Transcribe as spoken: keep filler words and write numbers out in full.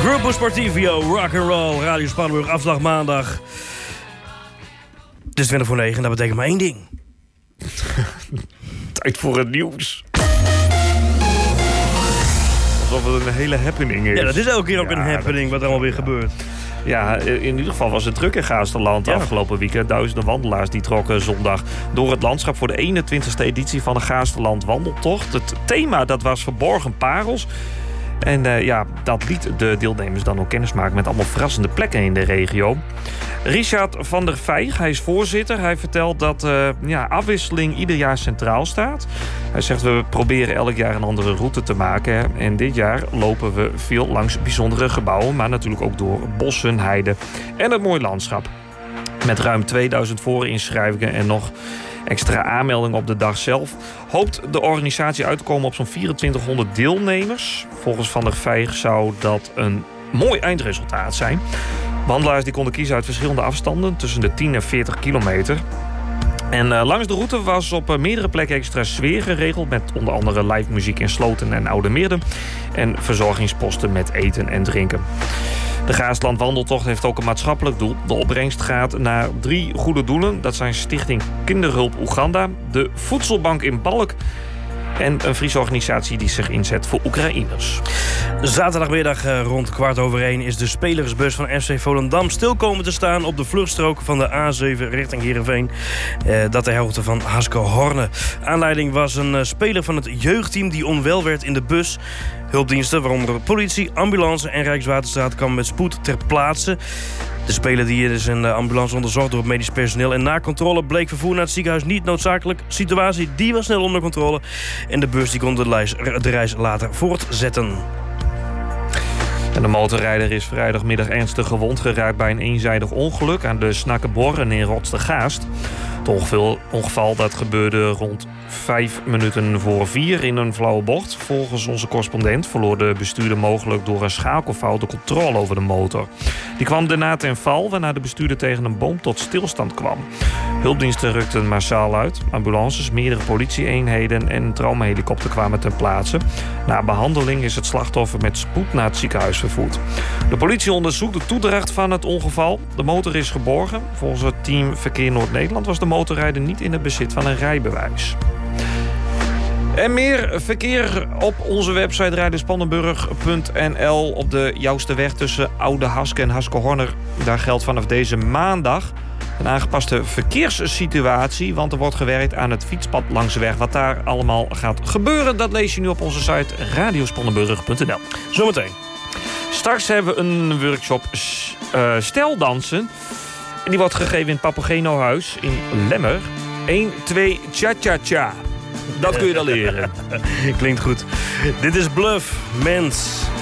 Grupo Sportivo, rock and roll, Radio Sparenburg, afslag maandag. Het is twintig voor negen en dat betekent maar één ding. Tijd voor het nieuws. Alsof het een hele happening is. Ja, dat is elke keer ook ja, een happening wat er allemaal weer gebeurt. Ja, in ieder geval was het druk in Gaasterland ja. afgelopen weekend. Duizenden wandelaars die trokken zondag door het landschap voor de eenentwintigste editie van de Gaasterland Wandeltocht. Het thema dat was Verborgen Parels. En uh, ja, dat liet de deelnemers dan ook kennismaken met allemaal verrassende plekken in de regio. Richard van der Vijg, hij is voorzitter. Hij vertelt dat uh, ja, afwisseling ieder jaar centraal staat. Hij zegt, we proberen elk jaar een andere route te maken. En dit jaar lopen we veel langs bijzondere gebouwen, maar natuurlijk ook door bossen, heiden en het mooi landschap. Met ruim tweeduizend voorinschrijvingen en nog extra aanmeldingen op de dag zelf hoopt de organisatie uit te komen op zo'n vierentwintighonderd deelnemers. Volgens Van der Vijg zou dat een mooi eindresultaat zijn. Wandelaars die konden kiezen uit verschillende afstanden tussen de tien en veertig kilometer. En uh, langs de route was op uh, meerdere plekken extra sfeer geregeld, met onder andere live muziek in Sloten en Oude Meerden en verzorgingsposten met eten en drinken. De Gaasterland Wandeltocht heeft ook een maatschappelijk doel. De opbrengst gaat naar drie goede doelen. Dat zijn Stichting Kinderhulp Oeganda, de Voedselbank in Balk en een Friese organisatie die zich inzet voor Oekraïners. Zaterdagmiddag rond kwart over één is de spelersbus van F C Volendam stil komen te staan op de vluchtstrook van de A zeven richting Heerenveen. Eh, dat ter hoogte van Haske-Horne. Aanleiding was een uh, speler van het jeugdteam die onwel werd in de bus. Hulpdiensten, waaronder politie, ambulance en Rijkswaterstaat, kwamen met spoed ter plaatse. De speler die is in de ambulance onderzocht door het medisch personeel. En na controle bleek vervoer naar het ziekenhuis niet noodzakelijk. De situatie die was snel onder controle. En de bus die kon de reis, de reis later voortzetten. En de motorrijder is vrijdagmiddag ernstig gewond geraakt bij een eenzijdig ongeluk aan de Snakkeborren in Rotstergaast. Het ongeval dat gebeurde rond vijf minuten voor vier in een flauwe bocht. Volgens onze correspondent verloor de bestuurder mogelijk door een schakelfout de controle over de motor. Die kwam daarna ten val, waarna de bestuurder tegen een boom tot stilstand kwam. Hulpdiensten rukten massaal uit. Ambulances, meerdere politieeenheden en een traumahelikopter kwamen ter plaatse. Na behandeling is het slachtoffer met spoed naar het ziekenhuis vervoerd. De politie onderzoekt de toedracht van het ongeval. De motor is geborgen. Volgens het team Verkeer Noord-Nederland was de motorrijder niet in het bezit van een rijbewijs. En meer verkeer op onze website rijdenspannenburg punt n l. Op de Jouwste weg tussen Oude Haske en Haske-Horne. Daar geldt vanaf deze maandag een aangepaste verkeerssituatie, want er wordt gewerkt aan het fietspad langs de weg. Wat daar allemaal gaat gebeuren, dat lees je nu op onze site radiospannenburg punt n l. Zometeen. Straks hebben we een workshop uh, steldansen. En die wordt gegeven in het Papageno-huis in Lemmer. één, twee, tja-tja-tja. Dat kun je dan leren. Klinkt goed. Dit is Bluff, mens.